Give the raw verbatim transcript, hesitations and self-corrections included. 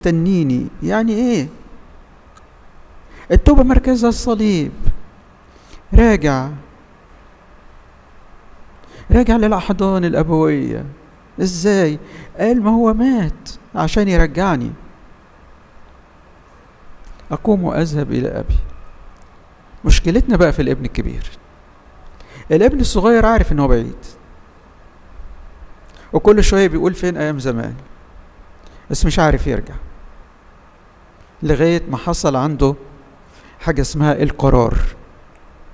تنيني يعني ايه؟ التوبة مركزها الصليب. راجع راجع للأحضان الأبوية. ازاي؟ قال ما هو مات عشان يرجعني. أقوم وأذهب إلى أبي. مشكلتنا بقى في الابن الكبير. الابن الصغير عارف إنه بعيد، وكل شوية بيقول فين أيام زمان، بس مش عارف يرجع، لغاية ما حصل عنده حاجة اسمها القرار.